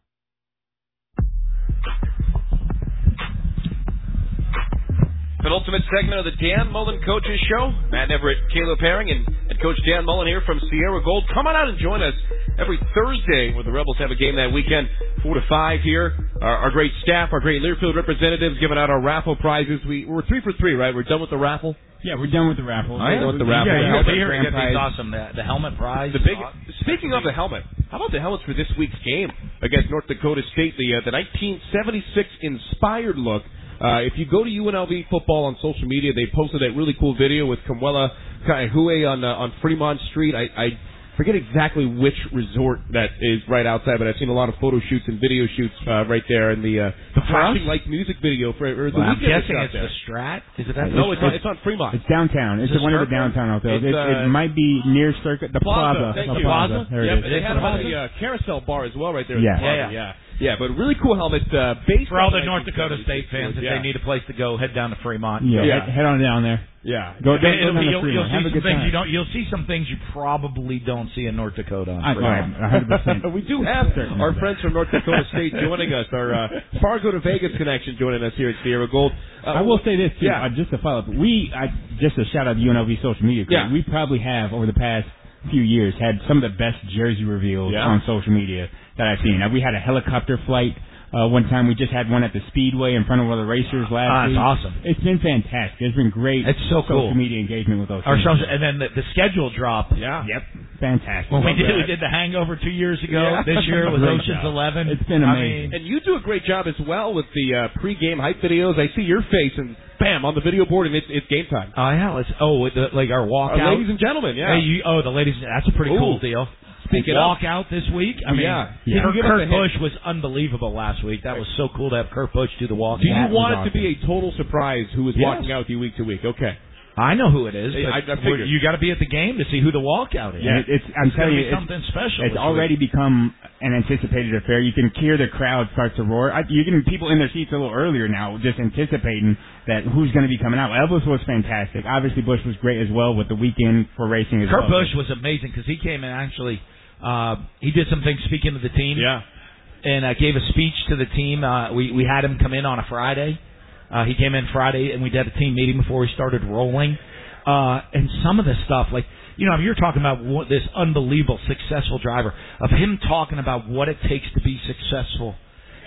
Penultimate segment of the Dan Mullen Coaches Show. Matt Everett, Caleb Herring, and, and Coach Dan Mullen here from Sierra Gold. Come on out and join us every Thursday when the Rebels have a game that weekend, four to five here. Our, our great staff, our great Learfield representatives giving out our raffle prizes. We, we're three for three, right? We're done with the raffle? Yeah, we're done with the raffle. I done with the raffle. Yeah, Yeah, yeah, here again, these awesome. The, the helmet prize. The big. Speaking of the helmet, how about the helmets for this week's game against North Dakota State? The uh, the nineteen seventy-six inspired look. Uh, if you go to U N L V football on social media, they posted that really cool video with Kamwela Kaihue on uh, on Fremont Street. I, I forget exactly which resort that is right outside, but I've seen a lot of photo shoots and video shoots uh, right there in the uh, the flashing lights music video for or the well, I'm weekend. guessing it's there. the Strat. Is it that? No, it's, it's, on, it's on Fremont. It's downtown. It's, it's one of Circle? the downtown hotels. It, uh, it might be near Circuit, the Plaza. Plaza. Thank the you. Plaza. There Yep, it is. they had about the uh, Carousel Bar as well right there. Yeah. At the Plaza. Yeah, yeah, yeah. Yeah, but really cool helmet. Uh, based For all on the North Dakota State fans, if yeah. they need a place to go, head down to Fremont. Yeah, Yeah. Head, head on down there. Yeah. Go, Yeah, go, go it'll be- down to you'll, Fremont. you'll see Have a some good things time. you don't. You'll see some things you probably don't see in North Dakota. On I, Fremont. one hundred percent. We do have our friends from North Dakota State joining us. Our uh, Fargo to Vegas connection joining us here at Sierra Gold. Uh, I will say this too, Yeah. uh, just to follow up. We, I, just a shout out to U N L V social media. Crew. Yeah. We probably have over the past few years had some of the best jersey reveals Yeah. on social media that I've seen. Uh, we had a helicopter flight. Uh, one time we just had one at the Speedway in front of one of the racers last Ah, week. that's awesome. It's been fantastic. It's been great. It's so social cool. media engagement with those. Our things. social, and then the, the schedule drop. Yeah. Yep. Fantastic. When we Love did, that. we did the Hangover two years ago. Yeah. This year was Great Ocean's job. Eleven. It's been I amazing. mean, And you do a great job as well with the uh, pre-game hype videos. I see your face and bam on the video board, and it's it's game time. oh yeah, let's. Oh, with the, like our walkout. Uh, ladies and gentlemen, yeah. Hey, you, oh, the ladies. That's a pretty Ooh. cool deal. Speaking walk of- out this week. I Oh, mean, yeah. Yeah. Kurt, Give us a Kurt hint. Busch was unbelievable last week. That was so cool to have Kurt Busch do the walk. Do you That want was it to be a total surprise who is Yes. walking out with you week to week? Okay. I know who it is. Hey, But I- I figured. you got to be at the game to see who the walkout is. Yeah, it- it's. I'm It's telling gonna you, be it's, something special. it's this already week. become an anticipated affair. You can hear the crowd start to roar. I, you can people in their seats a little earlier now, just anticipating that who's going to be coming out. Elvis was fantastic. Obviously, Bush was great as well with the weekend for racing as Kurt well. Busch was amazing because he came in actually. Uh, he did some things speaking to the team. Yeah. And uh, gave a speech to the team. Uh, we we had him come in on a Friday. Uh, he came in Friday, and we did a team meeting before we started rolling. Uh, and some of the stuff, like, you know, if you're talking about what, this unbelievable, successful driver, of him talking about what it takes to be successful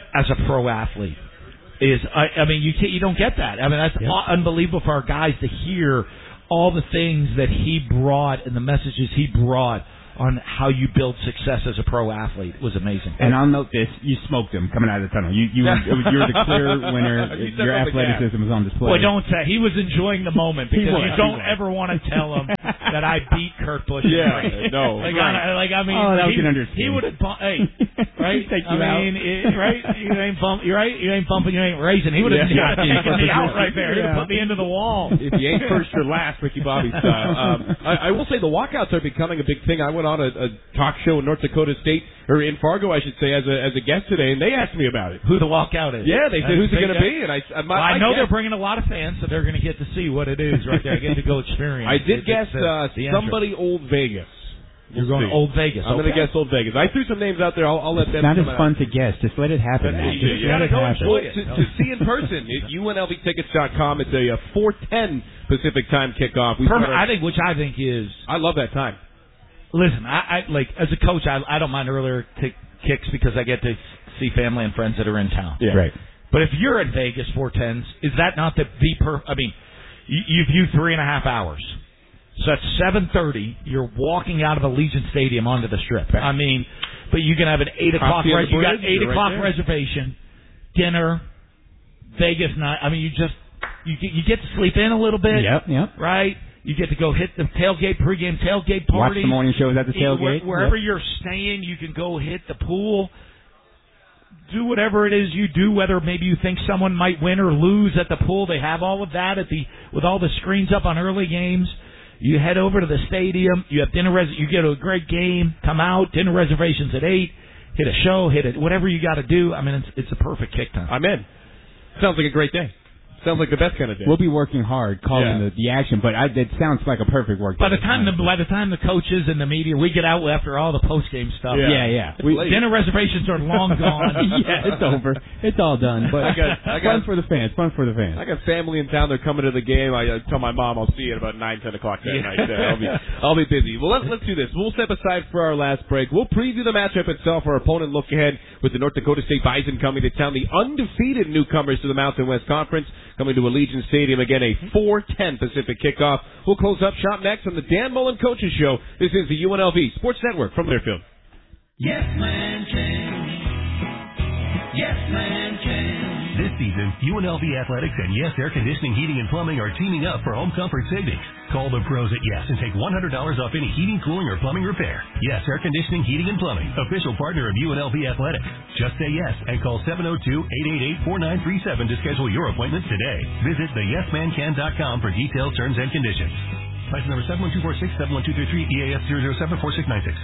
as a pro athlete. Is I, I mean, you can't, you don't get that. I mean, that's Yeah. unbelievable for our guys to hear all the things that he brought and the messages he brought on how you build success as a pro athlete. It was amazing. And I'll note this: you smoked him coming out of the tunnel. You you were, you were the clear winner. You Your athleticism was on display. Well, don't say he was enjoying the moment because was, you don't ever want to tell him that I beat Kurt Busch. Yeah, no. Like, Right. I, like I mean, Oh, that he, was an understatement. he would have. Hey, right? Take I you out. mean, it, right? You ain't bump. You're right. You ain't bumping. You ain't racing. He would have Yeah. taken me out right there. He would Yeah. have put me into the wall. If you ain't first, you're last, Ricky Bobby style. Um, I, I will say the walkouts are becoming a big thing. I went on a, a talk show in North Dakota State, or in Fargo, I should say, as a as a guest today, and they asked me about it. Who the walkout is? Yeah, they said, That's who's it big going to guy. be? And I, I, my, Well, I I know guess, they're bringing a lot of fans, so they're going to get to see what it is right there. I get to go experience. I did It's, guess uh, uh, the somebody Old Vegas. You're We'll going see. to Old Vegas. I'm going to okay. guess Old Vegas. I threw some names out there. I'll, I'll let It's them not as come fun out. to guess. Just let it happen, man. You, Just you let gotta it go happen. enjoy it. To, to see in person, at U N L V tickets dot com, it's a uh, four ten Pacific time kickoff. We Perfect. start I our- think, which I think is. I love that time. Listen, I, I like as a coach, I, I don't mind earlier t- kicks because I get to see family and friends that are in town. Yeah. Right. But if you're in Vegas four tens, is that not the the per? I mean, you, you view three and a half hours. So at seven thirty, you're walking out of Allegiant Stadium onto the Strip. I mean, but you can have an eight o'clock. Coffee on Res- the you got bridge, eight you're o'clock right there. reservation, dinner, Vegas night. I mean, you just you get, you get to sleep in a little bit. Yep, yep. Right. You get to go hit the tailgate, pregame tailgate Watch party. the morning shows at the Eat where- tailgate. Wherever Yep. you're staying, you can go hit the pool. Do whatever it is you do, whether maybe you think someone might win or lose at the pool. They have all of that at the with all the screens up on early games. You head over to the stadium. You have dinner. Res- you get a great game. Come out. Dinner reservations at eight. Hit a show. Hit it. Whatever you got to do. I mean, it's it's a perfect kick time. I'm in. Sounds like a great day. Sounds like the best kind of day. We'll be working hard calling Yeah. the, the action, but I, it sounds like a perfect work day. By the time the by the time the coaches and the media, we get out after all the post game stuff. Yeah, yeah. We, Dinner reservations are long gone. yeah, it's over. It's all done. But I got- I got- fun for the fans. Fun for the fans. I got family in town. They're coming to the game. I uh, tell my mom I'll see you at about nine, ten o'clock that Yeah. night. Uh, I'll be I'll be busy. Well, let's let's do this. We'll step aside for our last break. We'll preview the matchup itself. Our opponent look ahead with the North Dakota State Bison coming to town, the undefeated newcomers to the Mountain West Conference, coming to Allegiant Stadium again. A four ten Pacific kickoff. We'll close up shop next on the Dan Mullen Coaches Show. This is the U N L V Sports Network from Learfield. Yes, man can. Yes, man can. This season, U N L V Athletics and Yes Air Conditioning, Heating, and Plumbing are teaming up for home comfort savings. Call the pros at Yes and take one hundred dollars off any heating, cooling, or plumbing repair. Yes Air Conditioning, Heating, and Plumbing, official partner of U N L V Athletics. Just say yes and call seven oh two, eight eight eight, four nine three seven to schedule your appointment today. Visit the yes man can dot com for detailed terms and conditions. License number seven one two four six, seven one two three three, E A F zero zero seven four six nine six.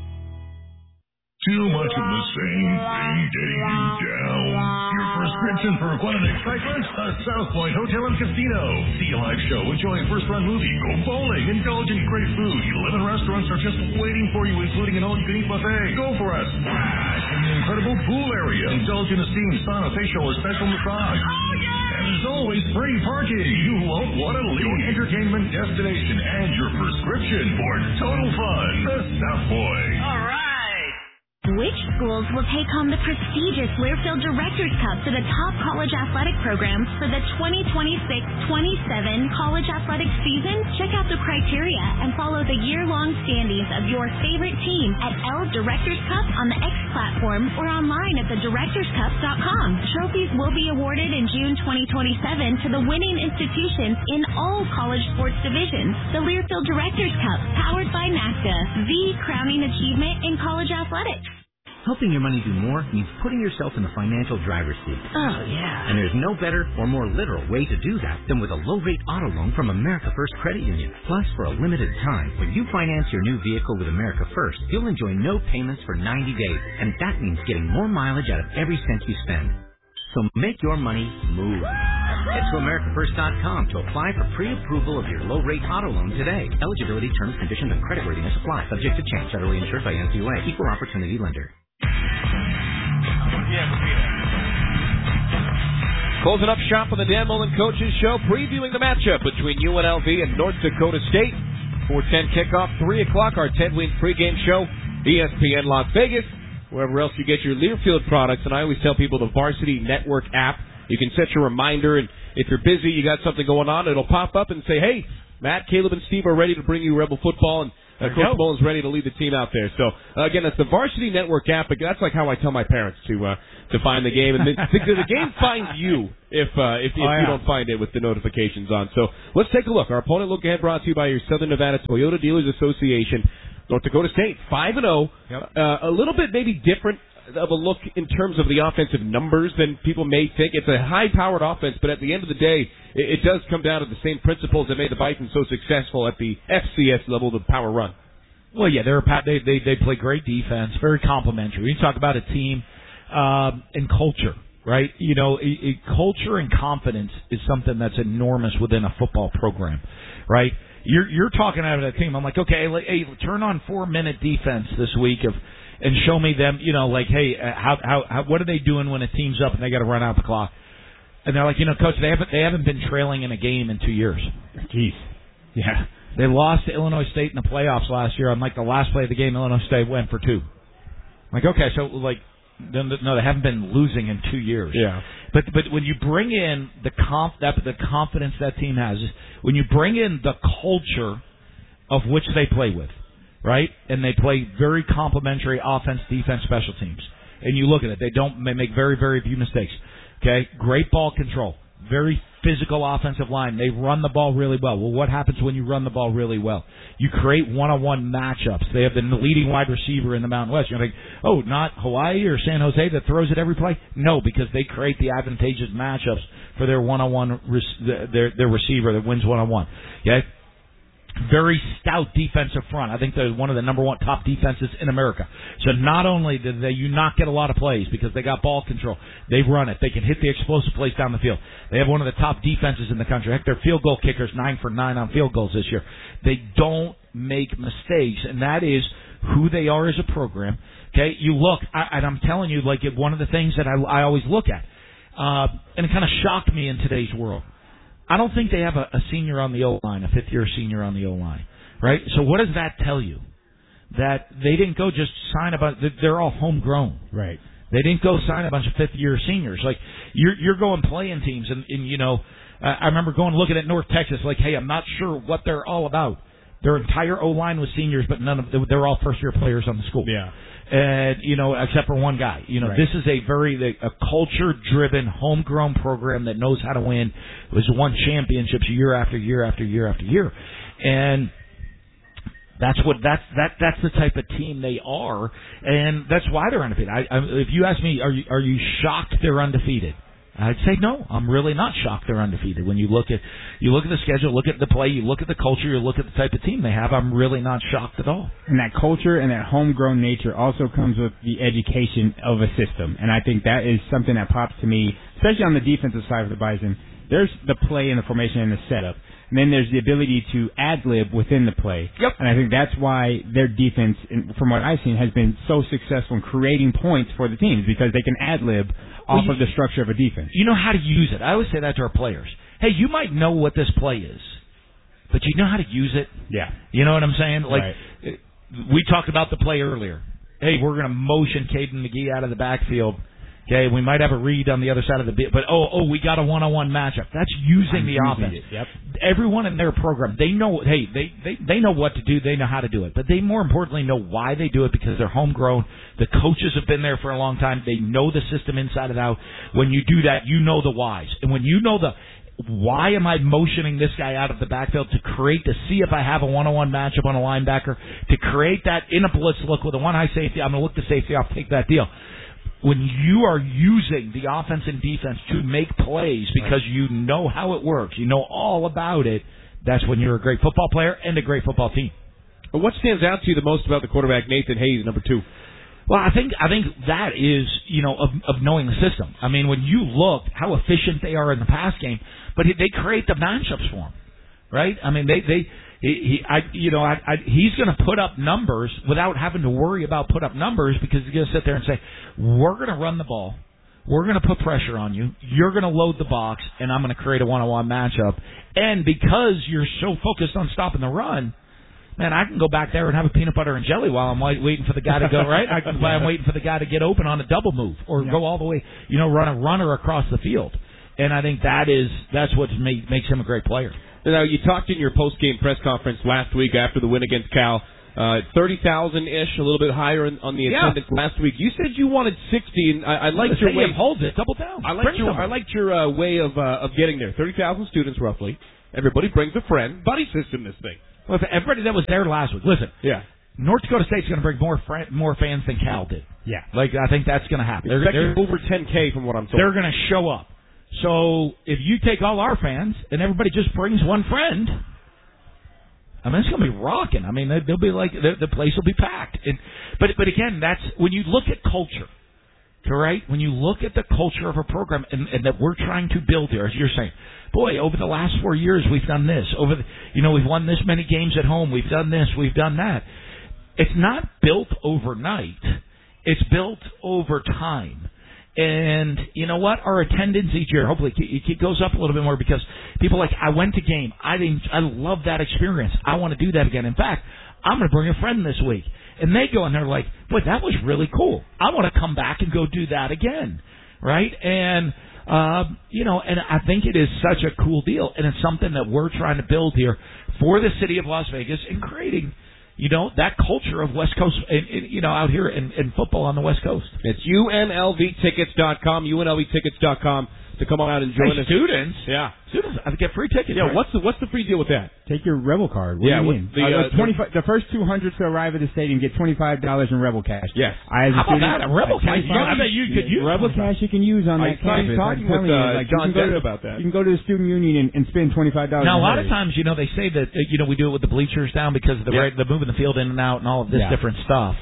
Too much of the same thing getting you down. Your prescription for fun and excitement? A South Point Hotel and Casino. See a live show, enjoy a first-run movie, go bowling, indulge in great food. eleven restaurants are just waiting for you, including an all-you-can-eat buffet. Go for a splash in the incredible pool area. Indulge in a steam, sauna, facial, or special massage. Oh, yeah! And there's always free parking. You won't want to leave. Your entertainment destination and your prescription for total fun. The South Point. All right. Which schools will take home the prestigious Learfield Directors Cup for the top college athletic programs for the twenty twenty-six twenty-seven college athletic season? Check out the criteria and follow the year-long standings of your favorite team at L Directors Cup on the X platform or online at the directors cup dot com. Trophies will be awarded in June twenty twenty-seven to the winning institutions in all college sports divisions. The Learfield Directors Cup, powered by NACDA, the crowning achievement in college athletics. Helping your money do more means putting yourself in the financial driver's seat. Oh, yeah. And there's no better or more literal way to do that than with a low-rate auto loan from America First Credit Union. Plus, for a limited time, when you finance your new vehicle with America First, you'll enjoy no payments for ninety days. And that means getting more mileage out of every cent you spend. So make your money move. Head to America First dot com to apply for pre-approval of your low-rate auto loan today. Eligibility, terms, conditions, and creditworthiness apply. Subject to change. Federally insured by N C U A. Equal opportunity lender. Closing up shop on the Dan Mullen Coaches Show, previewing the matchup between U N L V and North Dakota State. four ten kickoff, three o'clock, our ten-win pregame show, E S P N Las Vegas. wherever else you get your Learfield products. And I always tell people the Varsity Network app, you can set your reminder, and if you're busy, you got something going on, it'll pop up and say, hey, Matt, Caleb, and Steve are ready to bring you Rebel football, and uh, Coach Mullins ready to lead the team out there. So, uh, again, that's the Varsity Network app. That's like how I tell my parents to uh, to find the game. And the, the game finds you if uh, if, if oh, yeah. you don't find it with the notifications on. So let's take a look. Our opponent look ahead brought to you by your Southern Nevada Toyota Dealers Association. North Dakota State, five and oh. Yep. Uh, a little bit maybe different of a look in terms of the offensive numbers than people may think. It's a high-powered offense, but at the end of the day, it, it does come down to the same principles that made the Bisons so successful at the F C S level, the power run. Well, yeah, they're a, they they they play great defense, very complimentary. You talk about a team um, and culture, right? You know, a, a culture and confidence is something that's enormous within a football program, right? You're you're talking out of that team. I'm like, okay, like, hey, turn on four minute defense this week of, and show me them. You know, like, hey, uh, how, how how what are they doing when a team's up and they got to run out the clock? And they're like, you know, coach, they haven't they haven't been trailing in a game in two years. Jeez, yeah, they lost to Illinois State in the playoffs last year. On like the last play of the game, Illinois State went for two. I'm like, okay, so like, no, they haven't been losing in two years. Yeah. But but when you bring in the conf, that the confidence that team has, when you bring in the culture of which they play with, right? And they play very complementary offense, defense, special teams. And you look at it, they don't they make very very few mistakes. Okay, great ball control, very physical offensive line. They run the ball really well. Well, what happens when you run the ball really well? You create one-on-one matchups. They have the leading wide receiver in the Mountain West. You're like, oh, not Hawaii or San Jose that throws it every play? No, because they create the advantageous matchups for their one-on-one their their receiver that wins one-on-one. Okay. Very stout defensive front. I think they're one of the number one top defenses in America. So not only do they you not get a lot of plays because they got ball control, they run it. They can hit the explosive plays down the field. They have one of the top defenses in the country. Heck, their field goal kickers nine for nine on field goals this year. They don't make mistakes, and that is who they are as a program. Okay, you look, I, and I'm telling you, like one of the things that I, I always look at, uh, and it kind of shocked me in today's world. I don't think they have a, a senior on the O-line, a fifth-year senior on the O-line, right? So what does that tell you? That they didn't go just sign a bunch, they're all homegrown. Right. They didn't go sign a bunch of fifth-year seniors. Like, you're you're going playing teams, and, and you know, uh, I remember going looking at North Texas, like, hey, I'm not sure what they're all about. Their entire O-line was seniors, but none of they're all first-year players on the school. Yeah. And, you know, except for one guy. You know, right. This is a very, a culture-driven, homegrown program that knows how to win. It was won championships year after year after year after year. And that's what, that's, that, that's the type of team they are. And that's why they're undefeated. I, I, if you ask me, are you, are you shocked they're undefeated? I'd say no. I'm really not shocked they're undefeated. When you look at you look at the schedule, look at the play, you look at the culture, you look at the type of team they have, I'm really not shocked at all. And that culture and that homegrown nature also comes with the education of a system. And I think that is something that pops to me, especially on the defensive side of the Bison. There's the play and the formation and the setup. And then there's the ability to ad-lib within the play. Yep. And I think that's why their defense, from what I've seen, has been so successful in creating points for the teams, because they can ad-lib off well, you, of the structure of a defense. You know how to use it. I always say that to our players. Hey, you might know what this play is, but you know how to use it? Yeah. You know what I'm saying? Like, right. We talked about the play earlier. Hey, we're going to motion Caden McGee out of the backfield. Okay, we might have a read on the other side of the bit, but oh, oh, we got a one-on-one matchup. That's using I'm the using offense. It, yep. Everyone in their program, they know. Hey, they, they they know what to do. They know how to do it, but they more importantly know why they do it, because they're homegrown. The coaches have been there for a long time. They know the system inside and out. When you do that, you know the whys, and when you know the why am I motioning this guy out of the backfield to create, to see if I have a one-on-one matchup on a linebacker, to create that in a blitz look with a one-high safety. I'm going to look the safety off, take that deal. When you are using the offense and defense to make plays because you know how it works, you know all about it, that's when you're a great football player and a great football team. But what stands out to you the most about the quarterback, Nathan Hayes, number two? Well, I think I think that is, you know, of, of knowing the system. I mean, when you look how efficient they are in the pass game, but they create the matchups for him, right? I mean, they they he, he I you know I, I, he's going to put up numbers without having to worry about put up numbers, because he's going to sit there and say, we're going to run the ball, we're going to put pressure on you, you're going to load the box, and I'm going to create a one-on-one matchup. And because you're so focused on stopping the run, man, I can go back there and have a peanut butter and jelly while I'm wait, waiting for the guy to go right. I can, while I'm waiting for the guy to get open on a double move or Yeah. go all the way, you know, run a runner across the field. And I think that is that's what make, makes him a great player. Now, you talked in your post-game press conference last week after the win against Cal, uh, thirty thousand-ish, a little bit higher in, on the Yeah. attendance last week. You said you wanted sixty, and I, I liked The your way. stadium holds it, double down. I liked Bring your, someone. I liked your uh, way of uh, of getting there. thirty thousand students, roughly. Everybody brings a friend. Buddy system, this thing. Well, if everybody that was there last week, listen. Yeah. North Dakota State's going to bring more fr- more fans than Cal did. Yeah. Like, I think that's going to happen. They're, Expecting they're, over ten K from what I'm told. they're going to show up. So if you take all our fans and everybody just brings one friend, I mean, it's going to be rocking. I mean, they- they'll be like the, the place will be packed. And, but but again, that's when you look at culture, right? When you look at the culture of a program and, and that we're trying to build here, as you're saying, boy, over the last four years we've done this. Over the, you know, we've won this many games at home. We've done this. We've done that. It's not built overnight. It's built over time. And you know what? Our attendance each year, hopefully, it it goes up a little bit more because people are like, I went to game. I didn't. I love that experience. I want to do that again. In fact, I'm going to bring a friend this week. And they go and they're like, boy, that was really cool. I want to come back and go do that again, right? And uh, you know, and I think it is such a cool deal, and it's something that we're trying to build here for the city of Las Vegas and creating. You know, that culture of West Coast, in, in, you know, out here in, in football on the West Coast. It's U N L V tickets dot com, U N L V tickets dot com to come on out and join Hey, us. students? Yeah. Students, I get free tickets. Yeah, right? what's the what's the free deal with that? Take your Rebel card. What Yeah, do you what- mean? the, Uh, uh, the twenty-five, the first two hundred to arrive at the stadium get twenty-five dollars in Rebel cash. Yes. I, as a How about student, that? A Rebel cash? I bet you could use Rebel twenty-five. cash you can use on I that saw you campus. talking I'm telling with, you, uh, like, John you can go Dennett to, about that. You can go to the student union and, and spend twenty-five dollars. Now, a lot in of times, you know, they say that, uh, you know, we do it with the bleachers down because of the, Yeah. ra- the moving the field in and out and all of this Yeah. different stuff.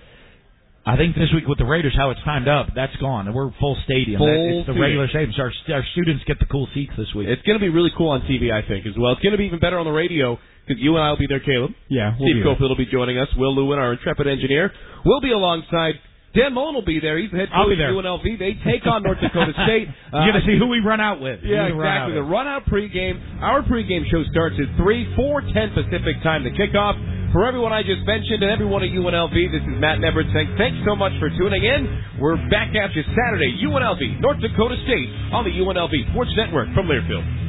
I think this week with the Raiders, how it's timed up, that's gone. We're full stadium. Full That- it's the stadium. regular stadium. So our, our students get the cool seats this week. It's going to be really cool on T V, I think, as well. It's going to be even better on the radio because you and I will be there, Caleb. Yeah, we'll Steve be there. Cofield will be joining us. Will Lewin, our intrepid engineer, will be alongside. Dan Mullen will be there. He's the head I'll coach be there. of U N L V. They take on North Dakota State. You're going to see who we run out with. Yeah, Who we run out exactly. The with. run out pregame. Our pregame show starts at three, four ten Pacific time to kick off. For everyone I just mentioned and everyone at U N L V, this is Matt Neverett saying thanks so much for tuning in. We're back at you Saturday, U N L V, North Dakota State on the U N L V Sports Network from Learfield.